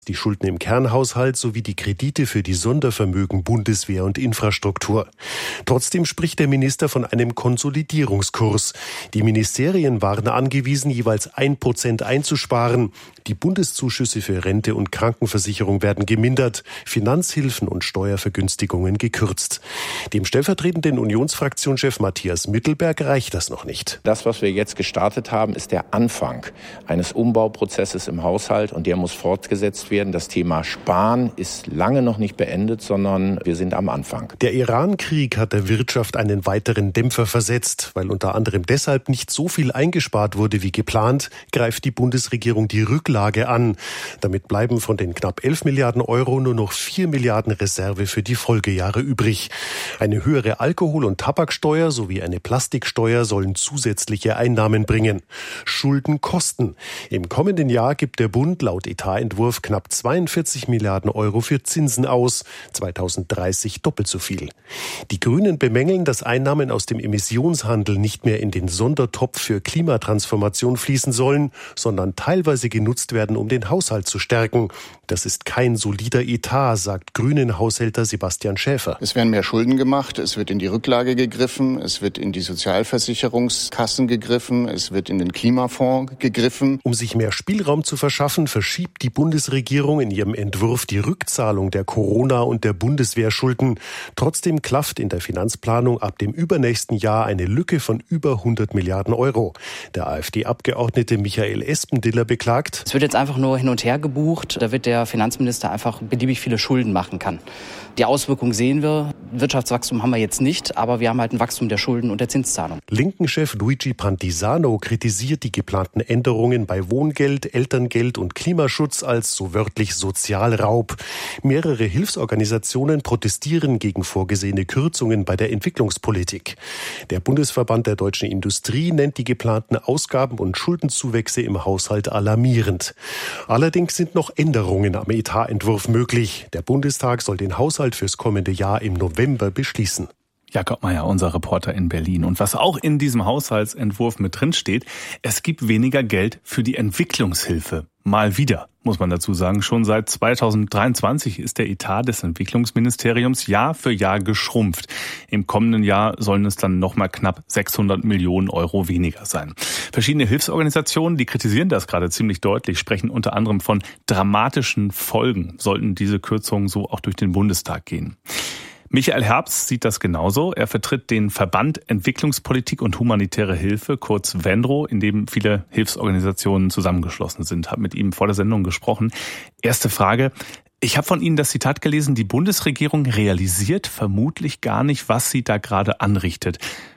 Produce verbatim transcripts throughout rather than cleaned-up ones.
die Schulden im Kernhaushalt sowie die Kredite für die Sondervermögen Bundeswehr und Infrastruktur. Trotzdem spricht der Minister von einem Konsolidierungskurs. Die Ministerien waren angewiesen, jeweils ein Prozent einzusparen. Die Bundeszuschüsse für Rente und Krankenversicherung werden gemindert, Finanzhilfen und Steuervergünstigungen gekürzt. Dem stellvertretenden Unionsfraktionschef Matthias Mittelberg reicht das noch nicht. Das, was wir jetzt gestartet haben, ist der Anfang eines Umbauprozesses im Haushalt und der muss fortgesetzt werden. Das Thema Sparen ist lange noch nicht beendet, sondern wir sind am Anfang. Der Iran-Krieg hat der Wirtschaft einen weiteren Dämpfer versetzt. Weil unter anderem deshalb nicht so viel eingespart wurde wie geplant, greift die Bundesregierung die Rücklage an. Damit bleiben von den knapp elf Milliarden Euro nur noch vier Milliarden Reserve für die Folgejahre übrig. Eine höhere Alkohol- und Tabaksteuer sowie eine Plastiksteuer sollen zusätzliche Einnahmen bringen. Schulden kosten. Im kommenden Jahr gibt der Bund laut Etatentwurf knapp zweiundvierzig Milliarden Euro für Zinsen aus. zweitausenddreißig doppelt so viel. Die Grünen bemängeln, dass Einnahmen aus dem Emissionshandel nicht mehr in den Sondertopf für Klimatransformation fließen sollen, sondern teilweise genutzt werden, um den Haushalt zu stärken. Das ist kein solider Etat, sagt Grünen-Haushälter Sebastian Schäfer. Es werden mehr Schulden gemacht, es wird in die Rücklage gegriffen, es wird in die Sozialversicherungskassen gegriffen, es wird in den Klimafonds gegriffen. Um sich mehr Spielraum zu verschaffen, verschiebt die Bundesregierung in ihrem Entwurf die Rückzahlung der Corona- und der Bundeswehrschulden. Trotzdem klafft in der Finanzplanung ab dem übernächsten Jahr eine Lücke von über hundert Milliarden Euro. Der AfD-Abgeordnete Michael Espendiller beklagt: Es wird jetzt einfach nur hin und her gebucht. Da wird der Finanzminister einfach beliebig viele Schulden machen kann. Die Auswirkungen sehen wir. Wirtschaftswachstum haben wir jetzt nicht, aber wir haben halt ein Wachstum der Schulden und der Zinszahlung. Linken-Chef Luigi Pantisano kritisiert die geplanten Änderungen bei Wohngeld, Elterngeld und Klimaschutz als so wörtlich Sozialraub. Mehrere Hilfsorganisationen protestieren gegen vorgesehene Kürzungen bei der Entwicklungspolitik. Der Bundesverband der deutschen Industrie nennt die geplanten Ausgaben- und Schuldenzuwächse im Haushalt alarmierend. Allerdings sind noch Änderungen am Etatentwurf möglich. Der Bundestag soll den Haushalt fürs kommende Jahr im November beschließen. Jakob Mayer, unser Reporter in Berlin. Und was auch in diesem Haushaltsentwurf mit drin steht, es gibt weniger Geld für die Entwicklungshilfe. Mal wieder, muss man dazu sagen. Schon seit zweitausenddreiundzwanzig ist der Etat des Entwicklungsministeriums Jahr für Jahr geschrumpft. Im kommenden Jahr sollen es dann nochmal knapp sechshundert Millionen Euro weniger sein. Verschiedene Hilfsorganisationen, die kritisieren das gerade ziemlich deutlich, sprechen unter anderem von dramatischen Folgen, sollten diese Kürzungen so auch durch den Bundestag gehen. Michael Herbst sieht das genauso. Er vertritt den Verband Entwicklungspolitik und humanitäre Hilfe, kurz VENDRO, in dem viele Hilfsorganisationen zusammengeschlossen sind. Habe mit ihm vor der Sendung gesprochen. Erste Frage. Ich habe von Ihnen das Zitat gelesen, die Bundesregierung realisiert vermutlich gar nicht, was sie da gerade anrichtet.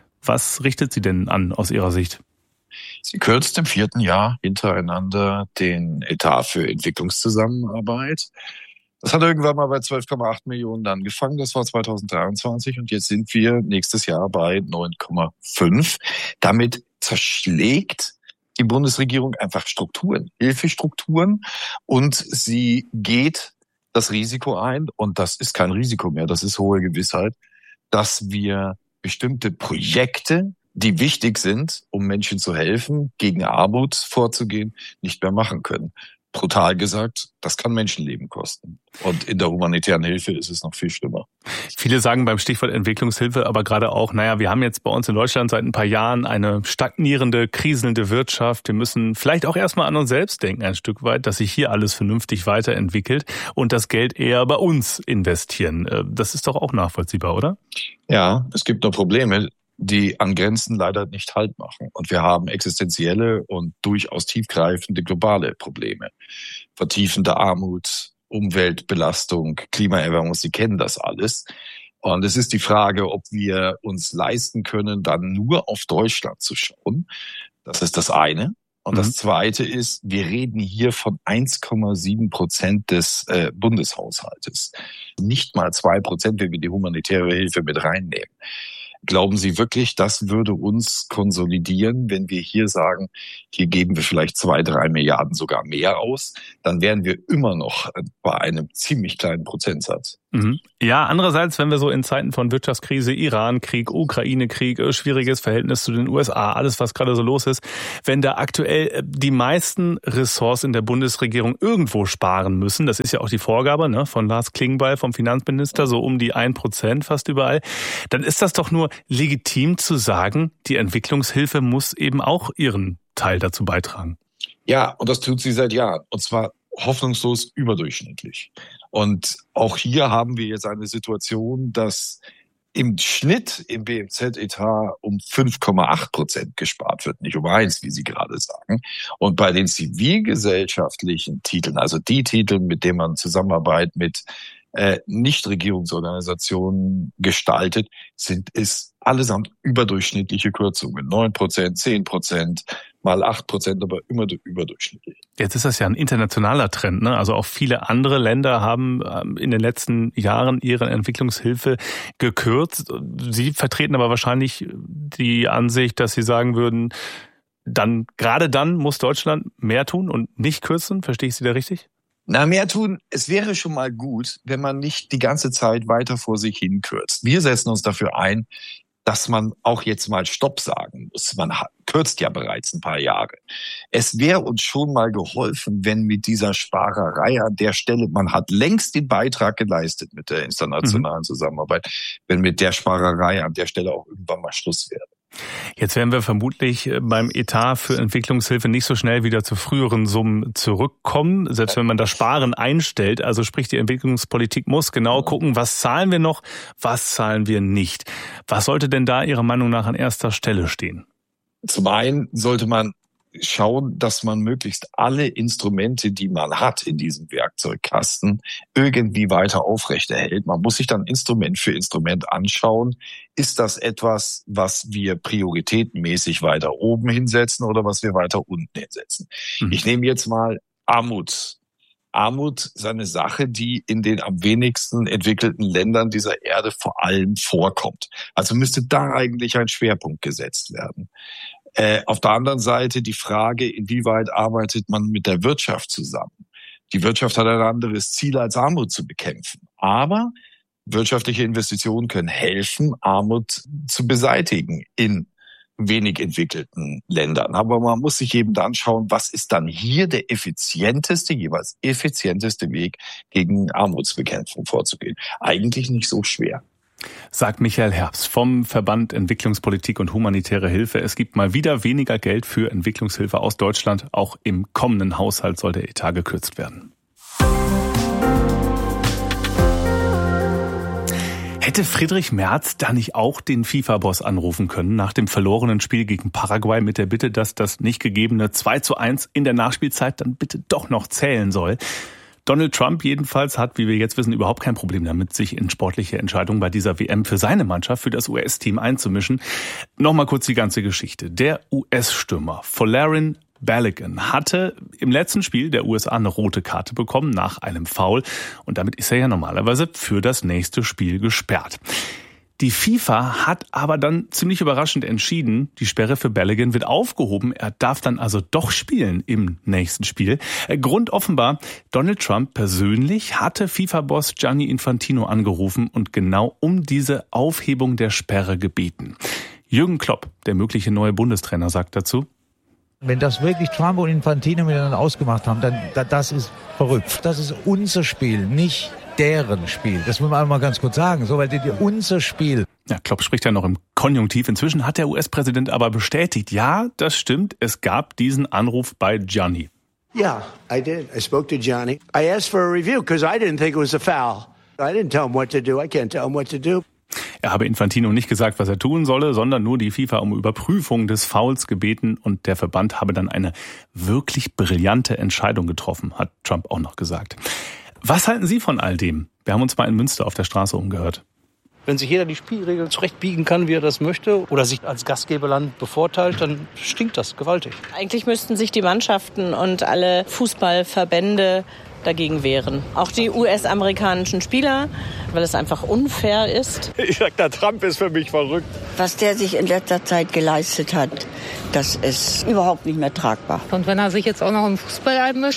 Was richtet sie denn an aus Ihrer Sicht? Sie kürzt im vierten Jahr hintereinander den Etat für Entwicklungszusammenarbeit. Das hat irgendwann mal bei zwölf Komma acht Millionen angefangen, das war zweitausenddreiundzwanzig und jetzt sind wir nächstes Jahr bei neun Komma fünf. Damit zerschlägt die Bundesregierung einfach Strukturen, Hilfestrukturen und sie geht das Risiko ein, und das ist kein Risiko mehr, das ist hohe Gewissheit, dass wir bestimmte Projekte, die wichtig sind, um Menschen zu helfen, gegen Armut vorzugehen, nicht mehr machen können. Brutal gesagt, das kann Menschenleben kosten. Und in der humanitären Hilfe ist es noch viel schlimmer. Viele sagen beim Stichwort Entwicklungshilfe aber gerade auch, naja, wir haben jetzt bei uns in Deutschland seit ein paar Jahren eine stagnierende, kriselnde Wirtschaft. Wir müssen vielleicht auch erstmal an uns selbst denken, ein Stück weit, dass sich hier alles vernünftig weiterentwickelt und das Geld eher bei uns investieren. Das ist doch auch nachvollziehbar, oder? Ja, es gibt noch Probleme, die an Grenzen leider nicht Halt machen. Und wir haben existenzielle und durchaus tiefgreifende globale Probleme. Vertiefende Armut, Umweltbelastung, Klimaerwärmung, Sie kennen das alles. Und es ist die Frage, ob wir uns leisten können, dann nur auf Deutschland zu schauen. Das ist das eine. Und mhm. das zweite ist, wir reden hier von eins Komma sieben Prozent des äh, Bundeshaushaltes. Nicht mal zwei Prozent, wenn wir die humanitäre Hilfe mit reinnehmen. Glauben Sie wirklich, das würde uns konsolidieren, wenn wir hier sagen, hier geben wir vielleicht zwei, drei Milliarden sogar mehr aus? Dann wären wir immer noch bei einem ziemlich kleinen Prozentsatz. Mhm. Ja, andererseits, wenn wir so in Zeiten von Wirtschaftskrise, Iran-Krieg, Ukraine-Krieg, schwieriges Verhältnis zu den U S A, alles, was gerade so los ist, wenn da aktuell die meisten Ressorts in der Bundesregierung irgendwo sparen müssen, das ist ja auch die Vorgabe, ne, von Lars Klingbeil, vom Finanzminister, so um die ein Prozent fast überall, dann ist das doch nur legitim zu sagen, die Entwicklungshilfe muss eben auch ihren Teil dazu beitragen. Ja, und das tut sie seit Jahren. Und zwar hoffnungslos überdurchschnittlich. Und auch hier haben wir jetzt eine Situation, dass im Schnitt im B M Z-Etat um fünf Komma acht Prozent gespart wird, nicht um eins, wie Sie gerade sagen. Und bei den zivilgesellschaftlichen Titeln, also die Titel, mit denen man Zusammenarbeit mit äh, Nichtregierungsorganisationen gestaltet, sind es allesamt überdurchschnittliche Kürzungen. neun Prozent, zehn Prozent, mal acht Prozent, aber immer überdurchschnittlich. Jetzt ist das ja ein internationaler Trend, ne? Also auch viele andere Länder haben in den letzten Jahren ihre Entwicklungshilfe gekürzt. Sie vertreten aber wahrscheinlich die Ansicht, dass Sie sagen würden, dann, gerade dann muss Deutschland mehr tun und nicht kürzen. Verstehe ich Sie da richtig? Na, mehr tun, es wäre schon mal gut, wenn man nicht die ganze Zeit weiter vor sich hin kürzt. Wir setzen uns dafür ein, dass man auch jetzt mal Stopp sagen muss. Man hat, kürzt ja bereits ein paar Jahre. Es wäre uns schon mal geholfen, wenn mit dieser Sparerei an der Stelle, man hat längst den Beitrag geleistet mit der internationalen mhm. Zusammenarbeit, wenn mit der Sparerei an der Stelle auch irgendwann mal Schluss wäre. Jetzt werden wir vermutlich beim Etat für Entwicklungshilfe nicht so schnell wieder zu früheren Summen zurückkommen, selbst wenn man das Sparen einstellt. Also sprich, die Entwicklungspolitik muss genau gucken, was zahlen wir noch, was zahlen wir nicht. Was sollte denn da Ihrer Meinung nach an erster Stelle stehen? Zum einen sollte man schauen, dass man möglichst alle Instrumente, die man hat in diesem Werkzeugkasten, irgendwie weiter aufrechterhält. Man muss sich dann Instrument für Instrument anschauen. Ist das etwas, was wir prioritätenmäßig weiter oben hinsetzen oder was wir weiter unten hinsetzen? Mhm. Ich nehme jetzt mal Armut. Armut ist eine Sache, die in den am wenigsten entwickelten Ländern dieser Erde vor allem vorkommt. Also müsste da eigentlich ein Schwerpunkt gesetzt werden. Äh, auf der anderen Seite die Frage, inwieweit arbeitet man mit der Wirtschaft zusammen? Die Wirtschaft hat ein anderes Ziel, als Armut zu bekämpfen. Aber wirtschaftliche Investitionen können helfen, Armut zu beseitigen in wenig entwickelten Ländern. Aber man muss sich eben dann schauen, was ist dann hier der effizienteste, jeweils effizienteste Weg, gegen Armutsbekämpfung vorzugehen. Eigentlich nicht so schwer. Sagt Michael Herbst vom Verband Entwicklungspolitik und humanitäre Hilfe. Es gibt mal wieder weniger Geld für Entwicklungshilfe aus Deutschland. Auch im kommenden Haushalt soll der Etat gekürzt werden. Hätte Friedrich Merz da nicht auch den FIFA-Boss anrufen können nach dem verlorenen Spiel gegen Paraguay mit der Bitte, dass das nicht gegebene zwei zu eins in der Nachspielzeit dann bitte doch noch zählen soll? Donald Trump jedenfalls hat, wie wir jetzt wissen, überhaupt kein Problem damit, sich in sportliche Entscheidungen bei dieser W M für seine Mannschaft, für das U S-Team einzumischen. Nochmal kurz die ganze Geschichte. Der U S-Stürmer Folarin Balogun hatte im letzten Spiel der U S A eine rote Karte bekommen nach einem Foul und damit ist er ja normalerweise für das nächste Spiel gesperrt. Die FIFA hat aber dann ziemlich überraschend entschieden, die Sperre für Balogun wird aufgehoben. Er darf dann also doch spielen im nächsten Spiel. Grund offenbar, Donald Trump persönlich hatte FIFA-Boss Gianni Infantino angerufen und genau um diese Aufhebung der Sperre gebeten. Jürgen Klopp, der mögliche neue Bundestrainer, sagt dazu: Wenn das wirklich Trump und Infantino miteinander ausgemacht haben, dann das ist verrückt. Das ist unser Spiel, nicht deren Spiel. Das muss man einmal ganz kurz sagen, so, weil die, die, unser Spiel. Ja, Klopp spricht ja noch im Konjunktiv. Inzwischen hat der U S-Präsident aber bestätigt, ja, das stimmt, es gab diesen Anruf bei Gianni. Yeah, I did. I spoke to Gianni. I asked for a review because I didn't think it was a foul. I didn't tell him what to do. I can't tell him what to do. Er habe Infantino nicht gesagt, was er tun solle, sondern nur die FIFA um Überprüfung des Fouls gebeten und der Verband habe dann eine wirklich brillante Entscheidung getroffen, hat Trump auch noch gesagt. Was halten Sie von all dem? Wir haben uns mal in Münster auf der Straße umgehört. Wenn sich jeder die Spielregeln zurechtbiegen kann, wie er das möchte, oder sich als Gastgeberland bevorteilt, dann stinkt das gewaltig. Eigentlich müssten sich die Mannschaften und alle Fußballverbände dagegen wehren. Auch die U S-amerikanischen Spieler, weil es einfach unfair ist. Ich sag, der Trump ist für mich verrückt. Was der sich in letzter Zeit geleistet hat, das ist überhaupt nicht mehr tragbar. Und wenn er sich jetzt auch noch im Fußball einmischt,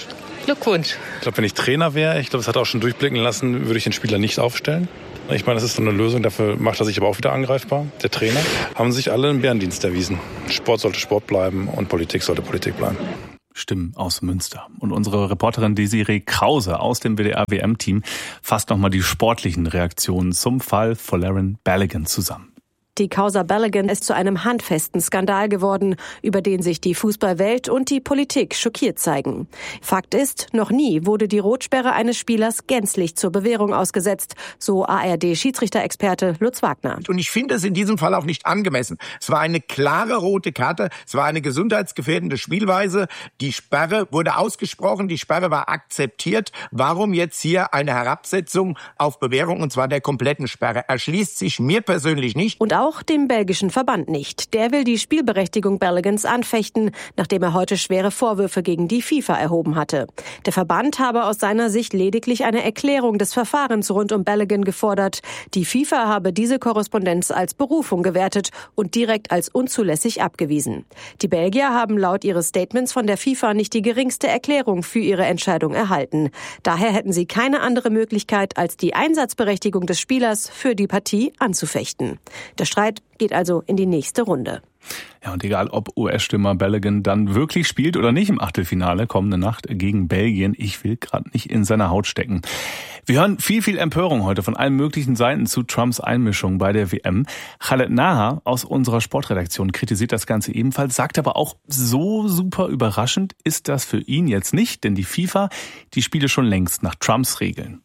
Glückwunsch. Ich glaube, wenn ich Trainer wäre, ich glaube, es hat er auch schon durchblicken lassen, würde ich den Spieler nicht aufstellen. Ich meine, das ist so eine Lösung, dafür macht er sich aber auch wieder angreifbar. Der Trainer haben sich alle einen Bärendienst erwiesen. Sport sollte Sport bleiben und Politik sollte Politik bleiben. Stimmen aus Münster. Und unsere Reporterin Desiree Krause aus dem W D R-W M-Team fasst nochmal die sportlichen Reaktionen zum Fall Folarin Balogun zusammen. Die Causa Balogun ist zu einem handfesten Skandal geworden, über den sich die Fußballwelt und die Politik schockiert zeigen. Fakt ist, noch nie wurde die Rotsperre eines Spielers gänzlich zur Bewährung ausgesetzt, so A R D-Schiedsrichterexperte Lutz Wagner. Und ich finde es in diesem Fall auch nicht angemessen. Es war eine klare rote Karte, es war eine gesundheitsgefährdende Spielweise. Die Sperre wurde ausgesprochen, die Sperre war akzeptiert. Warum jetzt hier eine Herabsetzung auf Bewährung, und zwar der kompletten Sperre? Erschließt sich mir persönlich nicht. Und auch Auch dem belgischen Verband nicht. Der will die Spielberechtigung Baloguns anfechten, nachdem er heute schwere Vorwürfe gegen die FIFA erhoben hatte. Der Verband habe aus seiner Sicht lediglich eine Erklärung des Verfahrens rund um Balogun gefordert. Die FIFA habe diese Korrespondenz als Berufung gewertet und direkt als unzulässig abgewiesen. Die Belgier haben laut ihres Statements von der FIFA nicht die geringste Erklärung für ihre Entscheidung erhalten. Daher hätten sie keine andere Möglichkeit, als die Einsatzberechtigung des Spielers für die Partie anzufechten. Der Streit geht also in die nächste Runde. Ja, und egal, ob U S-Stürmer Balogun dann wirklich spielt oder nicht im Achtelfinale kommende Nacht gegen Belgien, ich will gerade nicht in seiner Haut stecken. Wir hören viel, viel Empörung heute von allen möglichen Seiten zu Trumps Einmischung bei der W M. Khaled Naha aus unserer Sportredaktion kritisiert das Ganze ebenfalls, sagt aber auch, so super überraschend ist das für ihn jetzt nicht, denn die FIFA, die spiele schon längst nach Trumps Regeln.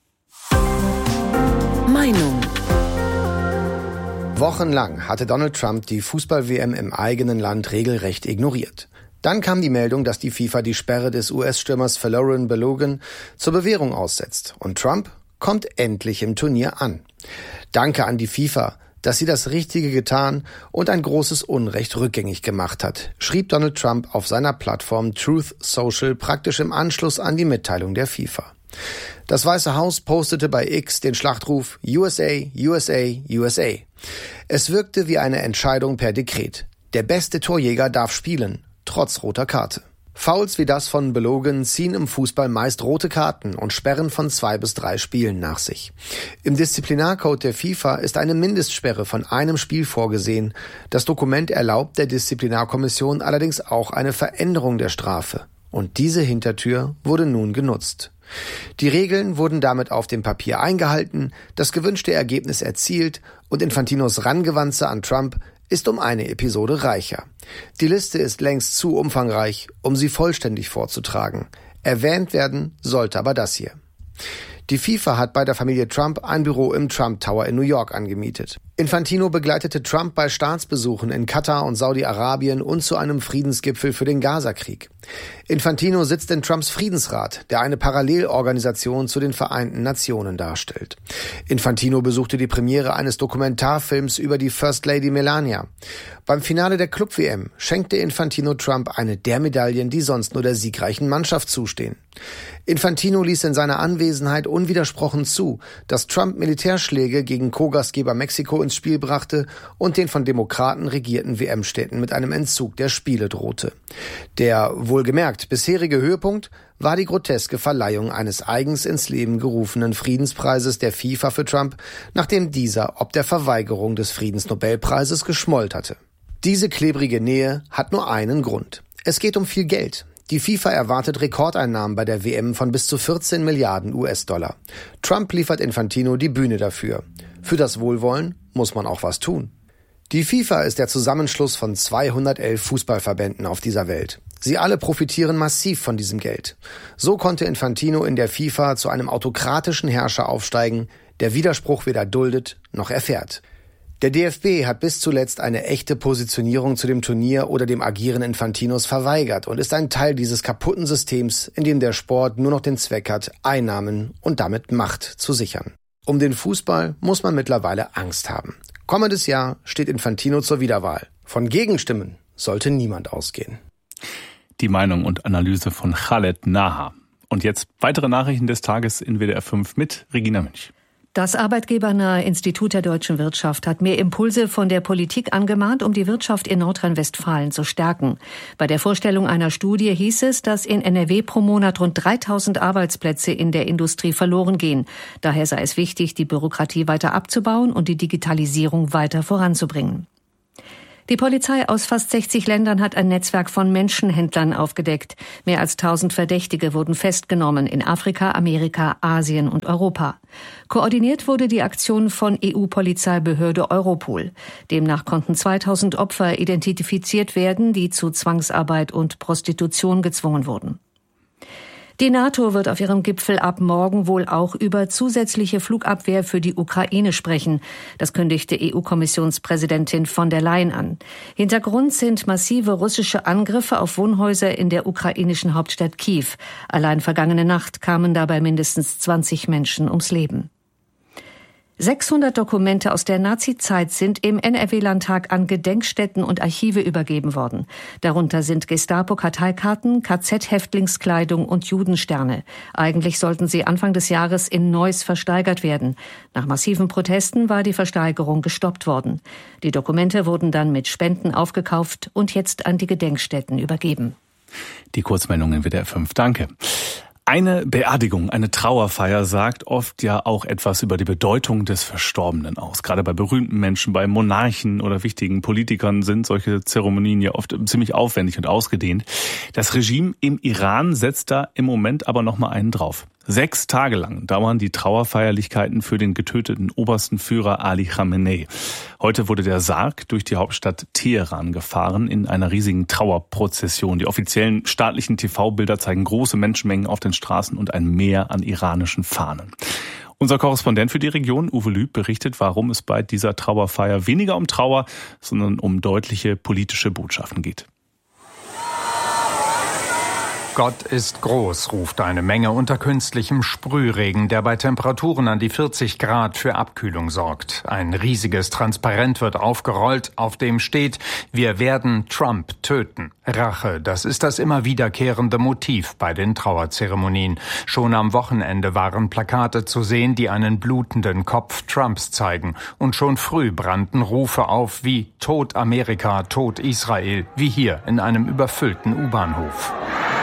Meinung. Wochenlang hatte Donald Trump die Fußball-W M im eigenen Land regelrecht ignoriert. Dann kam die Meldung, dass die FIFA die Sperre des U S-Stürmers Folarin Balogun zur Bewährung aussetzt. Und Trump kommt endlich im Turnier an. Danke an die FIFA, dass sie das Richtige getan und ein großes Unrecht rückgängig gemacht hat, schrieb Donald Trump auf seiner Plattform Truth Social praktisch im Anschluss an die Mitteilung der FIFA. Das Weiße Haus postete bei X den Schlachtruf U S A, U S A, U S A. Es wirkte wie eine Entscheidung per Dekret. Der beste Torjäger darf spielen, trotz roter Karte. Fouls wie das von Balogun ziehen im Fußball meist rote Karten und Sperren von zwei bis drei Spielen nach sich. Im Disziplinarcode der FIFA ist eine Mindestsperre von einem Spiel vorgesehen. Das Dokument erlaubt der Disziplinarkommission allerdings auch eine Veränderung der Strafe. Und diese Hintertür wurde nun genutzt. Die Regeln wurden damit auf dem Papier eingehalten, das gewünschte Ergebnis erzielt und Infantinos Rangewanze an Trump ist um eine Episode reicher. Die Liste ist längst zu umfangreich, um sie vollständig vorzutragen. Erwähnt werden sollte aber das hier. Die FIFA hat bei der Familie Trump ein Büro im Trump Tower in New York angemietet. Infantino begleitete Trump bei Staatsbesuchen in Katar und Saudi-Arabien und zu einem Friedensgipfel für den Gaza-Krieg. Infantino sitzt in Trumps Friedensrat, der eine Parallelorganisation zu den Vereinten Nationen darstellt. Infantino besuchte die Premiere eines Dokumentarfilms über die First Lady Melania. Beim Finale der Club-W M schenkte Infantino Trump eine der Medaillen, die sonst nur der siegreichen Mannschaft zustehen. Infantino ließ in seiner Anwesenheit unwidersprochen zu, dass Trump Militärschläge gegen Co-Gastgeber Mexiko ins Spiel brachte und den von Demokraten regierten W M-Städten mit einem Entzug der Spiele drohte. Der, wohlgemerkt, bisherige Höhepunkt war die groteske Verleihung eines eigens ins Leben gerufenen Friedenspreises der FIFA für Trump, nachdem dieser ob der Verweigerung des Friedensnobelpreises geschmollt hatte. Diese klebrige Nähe hat nur einen Grund. Es geht um viel Geld. Die FIFA erwartet Rekordeinnahmen bei der W M von bis zu vierzehn Milliarden U S-Dollar. Trump liefert Infantino die Bühne dafür. Für das Wohlwollen muss man auch was tun. Die FIFA ist der Zusammenschluss von zweihundertelf Fußballverbänden auf dieser Welt. Sie alle profitieren massiv von diesem Geld. So konnte Infantino in der FIFA zu einem autokratischen Herrscher aufsteigen, der Widerspruch weder duldet noch erfährt. Der D F B hat bis zuletzt eine echte Positionierung zu dem Turnier oder dem Agieren Infantinos verweigert und ist ein Teil dieses kaputten Systems, in dem der Sport nur noch den Zweck hat, Einnahmen und damit Macht zu sichern. Um den Fußball muss man mittlerweile Angst haben. Kommendes Jahr steht Infantino zur Wiederwahl. Von Gegenstimmen sollte niemand ausgehen. Die Meinung und Analyse von Khaled Naha. Und jetzt weitere Nachrichten des Tages in W D R fünf mit Regina Münch. Das arbeitgebernahe Institut der deutschen Wirtschaft hat mehr Impulse von der Politik angemahnt, um die Wirtschaft in Nordrhein-Westfalen zu stärken. Bei der Vorstellung einer Studie hieß es, dass in N R W pro Monat rund dreitausend Arbeitsplätze in der Industrie verloren gehen. Daher sei es wichtig, die Bürokratie weiter abzubauen und die Digitalisierung weiter voranzubringen. Die Polizei aus fast sechzig Ländern hat ein Netzwerk von Menschenhändlern aufgedeckt. Mehr als tausend Verdächtige wurden festgenommen in Afrika, Amerika, Asien und Europa. Koordiniert wurde die Aktion von E U-Polizeibehörde Europol. Demnach konnten zweitausend Opfer identifiziert werden, die zu Zwangsarbeit und Prostitution gezwungen wurden. Die NATO wird auf ihrem Gipfel ab morgen wohl auch über zusätzliche Flugabwehr für die Ukraine sprechen. Das kündigte E U-Kommissionspräsidentin von der Leyen an. Hintergrund sind massive russische Angriffe auf Wohnhäuser in der ukrainischen Hauptstadt Kiew. Allein vergangene Nacht kamen dabei mindestens zwanzig Menschen ums Leben. sechshundert Dokumente aus der Nazizeit sind im N R W-Landtag an Gedenkstätten und Archive übergeben worden. Darunter sind Gestapo-Karteikarten, K Z-Häftlingskleidung und Judensterne. Eigentlich sollten sie Anfang des Jahres in Neuss versteigert werden. Nach massiven Protesten war die Versteigerung gestoppt worden. Die Dokumente wurden dann mit Spenden aufgekauft und jetzt an die Gedenkstätten übergeben. Die Kurzmeldung in W D R fünf. Danke. Eine Beerdigung, eine Trauerfeier sagt oft ja auch etwas über die Bedeutung des Verstorbenen aus. Gerade bei berühmten Menschen, bei Monarchen oder wichtigen Politikern sind solche Zeremonien ja oft ziemlich aufwendig und ausgedehnt. Das Regime im Iran setzt da im Moment aber noch mal einen drauf. Sechs Tage lang dauern die Trauerfeierlichkeiten für den getöteten obersten Führer Ali Khamenei. Heute wurde der Sarg durch die Hauptstadt Teheran gefahren in einer riesigen Trauerprozession. Die offiziellen staatlichen T V-Bilder zeigen große Menschenmengen auf den Straßen und ein Meer an iranischen Fahnen. Unser Korrespondent für die Region, Uwe Lüb, berichtet, warum es bei dieser Trauerfeier weniger um Trauer, sondern um deutliche politische Botschaften geht. Gott ist groß, ruft eine Menge unter künstlichem Sprühregen, der bei Temperaturen an die vierzig Grad für Abkühlung sorgt. Ein riesiges Transparent wird aufgerollt, auf dem steht: Wir werden Trump töten. Rache, das ist das immer wiederkehrende Motiv bei den Trauerzeremonien. Schon am Wochenende waren Plakate zu sehen, die einen blutenden Kopf Trumps zeigen. Und schon früh brannten Rufe auf wie Tod Amerika, Tod Israel, wie hier in einem überfüllten U-Bahnhof.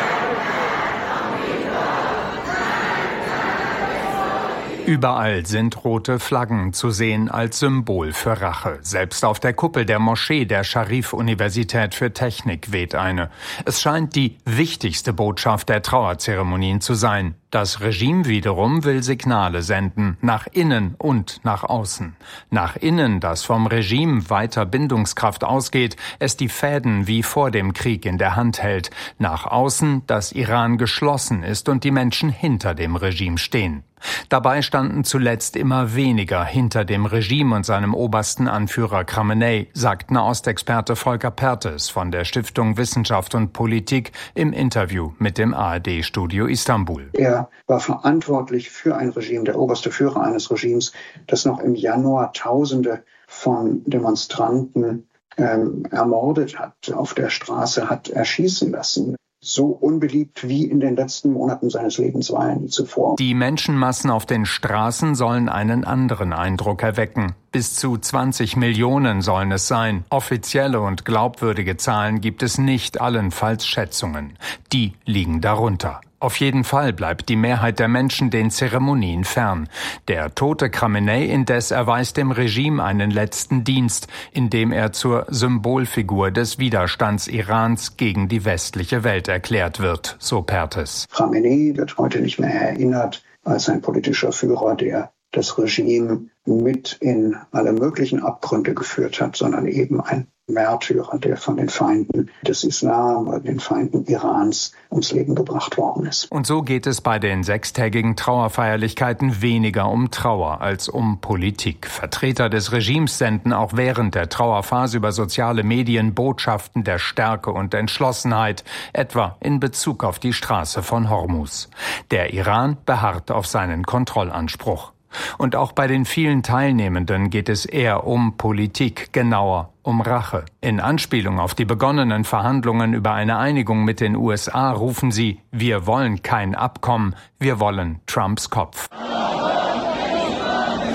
Überall sind rote Flaggen zu sehen als Symbol für Rache. Selbst auf der Kuppel der Moschee der Scharif-Universität für Technik weht eine. Es scheint die wichtigste Botschaft der Trauerzeremonien zu sein. Das Regime wiederum will Signale senden, nach innen und nach außen. Nach innen, das vom Regime weiter Bindungskraft ausgeht, es die Fäden wie vor dem Krieg in der Hand hält. Nach außen, dass Iran geschlossen ist und die Menschen hinter dem Regime stehen. Dabei standen zuletzt immer weniger hinter dem Regime und seinem obersten Anführer Khamenei, sagt Nahostexperte Volker Perthes von der Stiftung Wissenschaft und Politik im Interview mit dem A R D-Studio Istanbul. Er war verantwortlich für ein Regime, der oberste Führer eines Regimes, das noch im Januar Tausende von Demonstranten ähm, ermordet hat, auf der Straße hat erschießen lassen. So unbeliebt wie in den letzten Monaten seines Lebens war er nie zuvor. Die Menschenmassen auf den Straßen sollen einen anderen Eindruck erwecken. Bis zu zwanzig Millionen sollen es sein. Offizielle und glaubwürdige Zahlen gibt es nicht, allenfalls Schätzungen. Die liegen darunter. Auf jeden Fall bleibt die Mehrheit der Menschen den Zeremonien fern. Der tote Khamenei indes erweist dem Regime einen letzten Dienst, indem er zur Symbolfigur des Widerstands Irans gegen die westliche Welt erklärt wird, so Perthes. Khamenei wird heute nicht mehr erinnert als ein politischer Führer, der das Regime mit in alle möglichen Abgründe geführt hat, sondern eben ein Märtyrer, der von den Feinden des Islam oder den Feinden Irans ums Leben gebracht worden ist. Und so geht es bei den sechstägigen Trauerfeierlichkeiten weniger um Trauer als um Politik. Vertreter des Regimes senden auch während der Trauerphase über soziale Medien Botschaften der Stärke und Entschlossenheit, etwa in Bezug auf die Straße von Hormuz. Der Iran beharrt auf seinen Kontrollanspruch. Und auch bei den vielen Teilnehmenden geht es eher um Politik, genauer um Rache. In Anspielung auf die begonnenen Verhandlungen über eine Einigung mit den U S A rufen sie: Wir wollen kein Abkommen, wir wollen Trumps Kopf.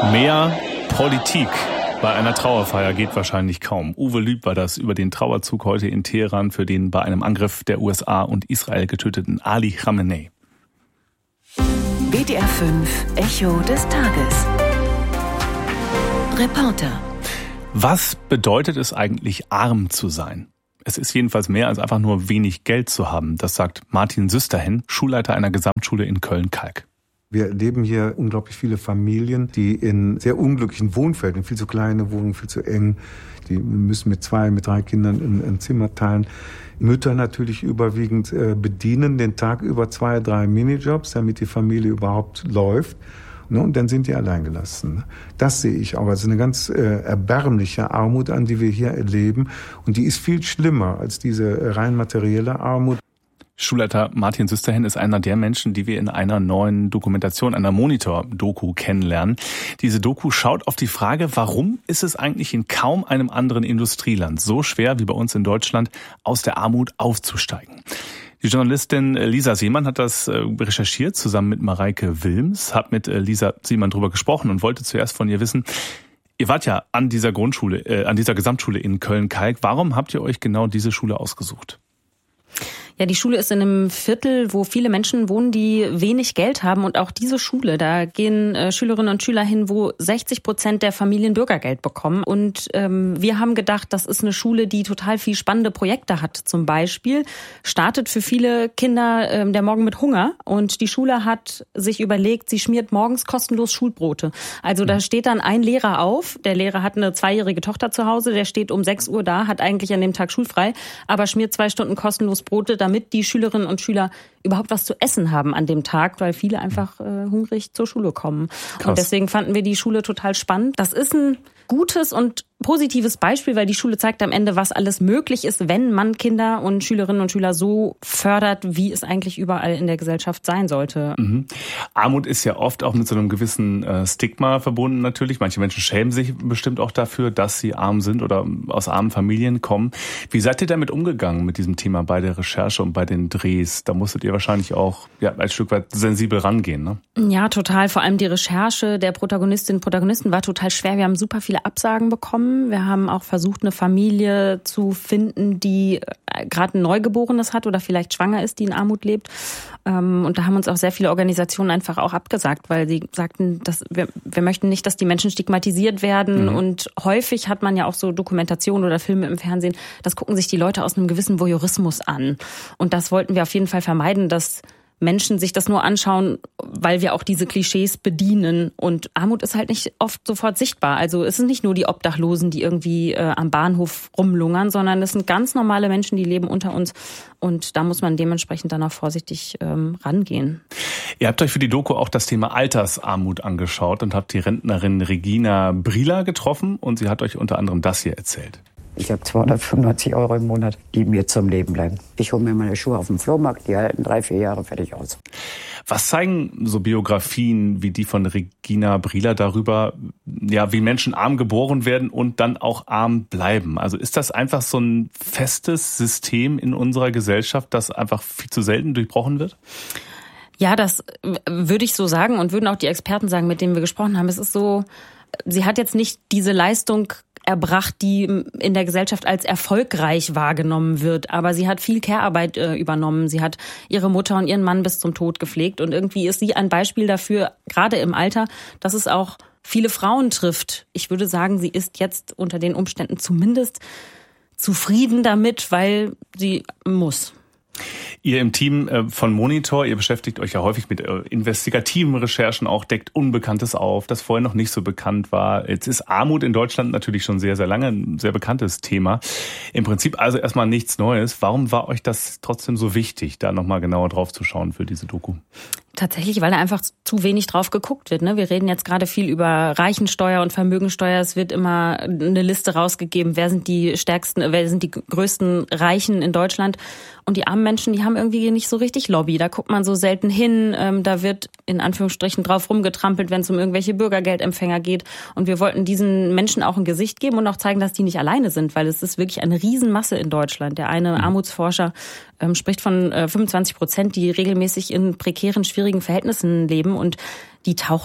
Mehr Politik bei einer Trauerfeier geht wahrscheinlich kaum. Uwe Lüb war das über den Trauerzug heute in Teheran für den bei einem Angriff der U S A und Israel getöteten Ali Khamenei. W D R fünf Echo des Tages. Reporter. Was bedeutet es eigentlich, arm zu sein? Es ist jedenfalls mehr als einfach nur wenig Geld zu haben. Das sagt Martin Süsterhen, Schulleiter einer Gesamtschule in Köln-Kalk. Wir erleben hier unglaublich viele Familien, die in sehr unglücklichen Wohnfeldern, viel zu kleine Wohnungen, viel zu eng, die müssen mit zwei, mit drei Kindern ein, ein Zimmer teilen. Mütter natürlich überwiegend äh, bedienen den Tag über zwei, drei Minijobs, damit die Familie überhaupt läuft. Und dann sind die alleingelassen. Das sehe ich auch als eine ganz äh, erbärmliche Armut an, die wir hier erleben. Und die ist viel schlimmer als diese rein materielle Armut. Schulleiter Martin Süsterhen ist einer der Menschen, die wir in einer neuen Dokumentation, einer Monitor-Doku kennenlernen. Diese Doku schaut auf die Frage, warum ist es eigentlich in kaum einem anderen Industrieland so schwer wie bei uns in Deutschland, aus der Armut aufzusteigen? Die Journalistin Lisa Seemann hat das recherchiert, zusammen mit Mareike Wilms, hat mit Lisa Seemann drüber gesprochen und wollte zuerst von ihr wissen, ihr wart ja an dieser Grundschule, äh, an dieser Gesamtschule in Köln-Kalk. Warum habt ihr euch genau diese Schule ausgesucht? Ja, die Schule ist in einem Viertel, wo viele Menschen wohnen, die wenig Geld haben. Und auch diese Schule, da gehen äh, Schülerinnen und Schüler hin, wo sechzig Prozent der Familien Bürgergeld bekommen. Und ähm, wir haben gedacht, das ist eine Schule, die total viel spannende Projekte hat. Zum Beispiel startet für viele Kinder ähm, der Morgen mit Hunger. Und die Schule hat sich überlegt, sie schmiert morgens kostenlos Schulbrote. Also da steht dann ein Lehrer auf. Der Lehrer hat eine zweijährige Tochter zu Hause. Der steht um sechs Uhr da, hat eigentlich an dem Tag schulfrei, aber schmiert zwei Stunden kostenlos Brote, damit die Schülerinnen und Schüler überhaupt was zu essen haben an dem Tag, weil viele einfach äh, hungrig zur Schule kommen. Krass. Und deswegen fanden wir die Schule total spannend. Das ist ein gutes und positives Beispiel, weil die Schule zeigt am Ende, was alles möglich ist, wenn man Kinder und Schülerinnen und Schüler so fördert, wie es eigentlich überall in der Gesellschaft sein sollte. Mhm. Armut ist ja oft auch mit so einem gewissen äh, Stigma verbunden natürlich. Manche Menschen schämen sich bestimmt auch dafür, dass sie arm sind oder aus armen Familien kommen. Wie seid ihr damit umgegangen mit diesem Thema bei der Recherche und bei den Drehs? Da musstet ihr wahrscheinlich auch ja, ein Stück weit sensibel rangehen, ne? Ja, total. Vor allem die Recherche der Protagonistinnen und Protagonisten war total schwer. Wir haben super viele Absagen bekommen. Wir haben auch versucht, eine Familie zu finden, die gerade ein Neugeborenes hat oder vielleicht schwanger ist, die in Armut lebt. Und da haben uns auch sehr viele Organisationen einfach auch abgesagt, weil sie sagten, dass wir, wir möchten nicht, dass die Menschen stigmatisiert werden. Mhm. Und häufig hat man ja auch so Dokumentationen oder Filme im Fernsehen, das gucken sich die Leute aus einem gewissen Voyeurismus an. Und das wollten wir auf jeden Fall vermeiden, dass Menschen sich das nur anschauen, weil wir auch diese Klischees bedienen. Und Armut ist halt nicht oft sofort sichtbar. Also es sind nicht nur die Obdachlosen, die irgendwie äh, am Bahnhof rumlungern, sondern es sind ganz normale Menschen, die leben unter uns. Und da muss man dementsprechend dann auch vorsichtig ähm, rangehen. Ihr habt euch für die Doku auch das Thema Altersarmut angeschaut und habt die Rentnerin Regina Brieler getroffen. Und sie hat euch unter anderem das hier erzählt. Ich habe zweihundertfünfundneunzig Euro im Monat, die mir zum Leben bleiben. Ich hole mir meine Schuhe auf dem Flohmarkt, die halten drei, vier Jahre fertig aus. Was zeigen so Biografien wie die von Regina Brieler darüber, ja, wie Menschen arm geboren werden und dann auch arm bleiben? Also ist das einfach so ein festes System in unserer Gesellschaft, das einfach viel zu selten durchbrochen wird? Ja, das würde ich so sagen und würden auch die Experten sagen, mit denen wir gesprochen haben. Es ist so, sie hat jetzt nicht diese Leistung erbracht, die in der Gesellschaft als erfolgreich wahrgenommen wird. Aber sie hat viel Care-Arbeit äh, übernommen. Sie hat ihre Mutter und ihren Mann bis zum Tod gepflegt. Und irgendwie ist sie ein Beispiel dafür, gerade im Alter, dass es auch viele Frauen trifft. Ich würde sagen, sie ist jetzt unter den Umständen zumindest zufrieden damit, weil sie muss. Ihr im Team von Monitor, ihr beschäftigt euch ja häufig mit investigativen Recherchen, auch deckt Unbekanntes auf, das vorher noch nicht so bekannt war. Jetzt ist Armut in Deutschland natürlich schon sehr, sehr lange ein sehr bekanntes Thema. Im Prinzip also erstmal nichts Neues. Warum war euch das trotzdem so wichtig, da nochmal genauer drauf zu schauen für diese Doku? Tatsächlich, weil da einfach zu wenig drauf geguckt wird. Ne? Wir reden jetzt gerade viel über Reichensteuer und Vermögensteuer. Es wird immer eine Liste rausgegeben, wer sind die stärksten, wer sind die größten Reichen in Deutschland. Und die armen Menschen, die haben irgendwie nicht so richtig Lobby. Da guckt man so selten hin. Ähm, da wird in Anführungsstrichen drauf rumgetrampelt, wenn es um irgendwelche Bürgergeldempfänger geht. Und wir wollten diesen Menschen auch ein Gesicht geben und auch zeigen, dass die nicht alleine sind, weil es ist wirklich eine Riesenmasse in Deutschland. Der eine Armutsforscher ähm, spricht von äh, fünfundzwanzig Prozent, die regelmäßig in prekären, schwierigen Verhältnissen leben und die tauchen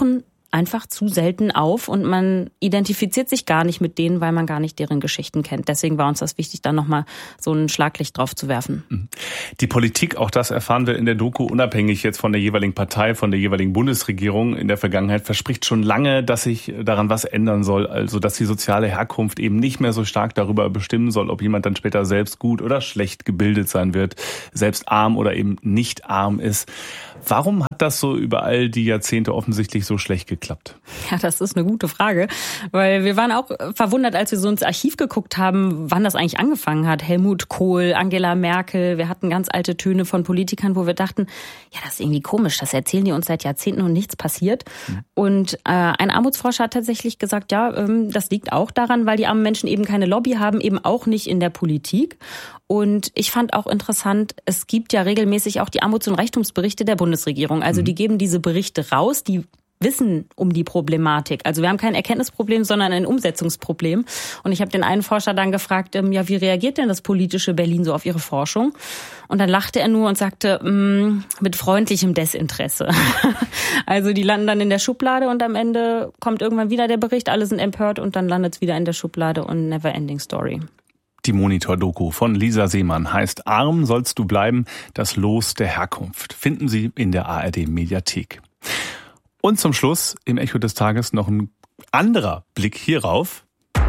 einfach zu selten auf und man identifiziert sich gar nicht mit denen, weil man gar nicht deren Geschichten kennt. Deswegen war uns das wichtig, da nochmal so ein Schlaglicht drauf zu werfen. Die Politik, auch das erfahren wir in der Doku, unabhängig jetzt von der jeweiligen Partei, von der jeweiligen Bundesregierung in der Vergangenheit, verspricht schon lange, dass sich daran was ändern soll. Also, dass die soziale Herkunft eben nicht mehr so stark darüber bestimmen soll, ob jemand dann später selbst gut oder schlecht gebildet sein wird, selbst arm oder eben nicht arm ist. Warum hat das so über all die Jahrzehnte offensichtlich so schlecht geklappt? Ja, das ist eine gute Frage, weil wir waren auch verwundert, als wir so ins Archiv geguckt haben, wann das eigentlich angefangen hat. Helmut Kohl, Angela Merkel, wir hatten ganz alte Töne von Politikern, wo wir dachten, ja, das ist irgendwie komisch, das erzählen die uns seit Jahrzehnten und nichts passiert. Mhm. Und äh, ein Armutsforscher hat tatsächlich gesagt, ja, ähm, das liegt auch daran, weil die armen Menschen eben keine Lobby haben, eben auch nicht in der Politik. Und ich fand auch interessant, es gibt ja regelmäßig auch die Armuts- und Reichtumsberichte der Bundesregierung. Also mhm. die geben diese Berichte raus, die wissen um die Problematik. Also wir haben kein Erkenntnisproblem, sondern ein Umsetzungsproblem. Und ich habe den einen Forscher dann gefragt, ähm, ja, wie reagiert denn das politische Berlin so auf Ihre Forschung? Und dann lachte er nur und sagte, mm, mit freundlichem Desinteresse. Also die landen dann in der Schublade und am Ende kommt irgendwann wieder der Bericht, alle sind empört und dann landet es wieder in der Schublade und never ending story. Die Monitor-Doku von Lisa Seemann heißt Arm sollst du bleiben, das Los der Herkunft. Finden Sie in der A R D-Mediathek. Und zum Schluss im Echo des Tages noch ein anderer Blick hierauf.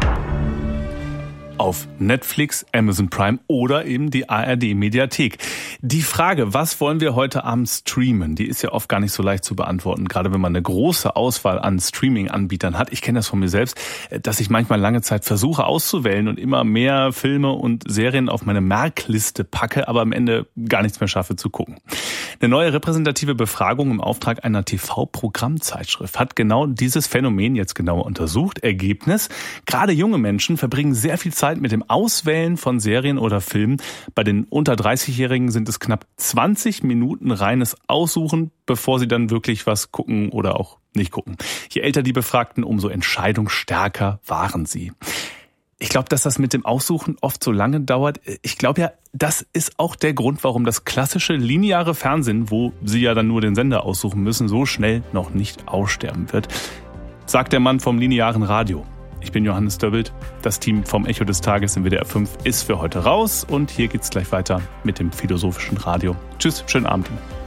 Auf Netflix, Amazon Prime oder eben die A R D-Mediathek. Die Frage, was wollen wir heute Abend streamen, die ist ja oft gar nicht so leicht zu beantworten, gerade wenn man eine große Auswahl an Streaming-Anbietern hat. Ich kenne das von mir selbst, dass ich manchmal lange Zeit versuche auszuwählen und immer mehr Filme und Serien auf meine Merkliste packe, aber am Ende gar nichts mehr schaffe zu gucken. Eine neue repräsentative Befragung im Auftrag einer T V-Programmzeitschrift hat genau dieses Phänomen jetzt genauer untersucht. Ergebnis: Gerade junge Menschen verbringen sehr viel Zeit mit dem Auswählen von Serien oder Filmen. Bei den unter dreißigjährigen sind es knapp zwanzig Minuten reines Aussuchen, bevor sie dann wirklich was gucken oder auch nicht gucken. Je älter die Befragten, umso entscheidungsstärker waren sie. Ich glaube, dass das mit dem Aussuchen oft so lange dauert. Ich glaube ja, das ist auch der Grund, warum das klassische lineare Fernsehen, wo Sie ja dann nur den Sender aussuchen müssen, so schnell noch nicht aussterben wird, sagt der Mann vom linearen Radio. Ich bin Johannes Döbbelt. Das Team vom Echo des Tages im W D R fünf ist für heute raus und hier geht's gleich weiter mit dem philosophischen Radio. Tschüss, schönen Abend.